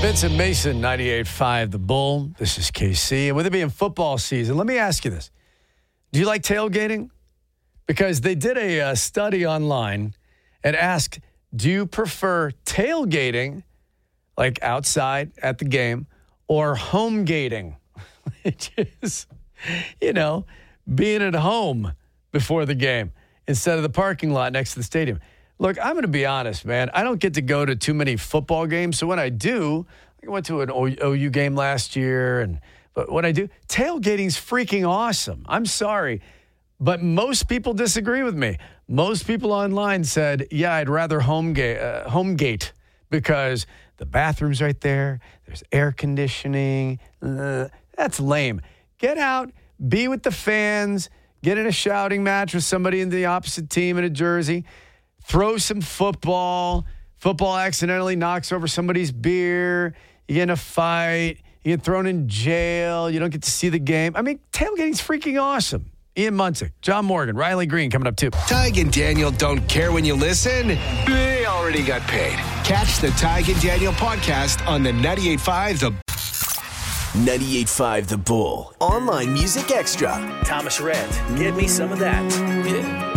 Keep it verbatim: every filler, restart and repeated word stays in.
Vincent Mason, ninety-eight point five The Bull. This is K C. And with it being football season, let me ask you this. Do you like tailgating? Because they did a uh, study online and asked, do you prefer tailgating, like outside at the game, or home gating, which is, you know, being at home before the game instead of the parking lot next to the stadium? Look, I'm going to be honest, man. I don't get to go to too many football games. So when I do, I went to an O U game last year. And but when I do, tailgating's freaking awesome. I'm sorry. But most people disagree with me. Most people online said, yeah, I'd rather home, ga- uh, home gate because the bathroom's right there. There's air conditioning. Uh, that's lame. Get out, be with the fans, get in a shouting match with somebody in the opposite team in a jersey. Throw some football. Football accidentally knocks over somebody's beer. You get in a fight. You get thrown in jail. You don't get to see the game. I mean, tailgating's freaking awesome. Ian Munsick, John Morgan, Riley Green coming up too. Tig and Daniel don't care when you listen. They already got paid. Catch the Tig and Daniel podcast on the ninety-eight point five The ninety-eight point five The Bull. Online Music Extra. Thomas Rhett, give me some of that. Yeah.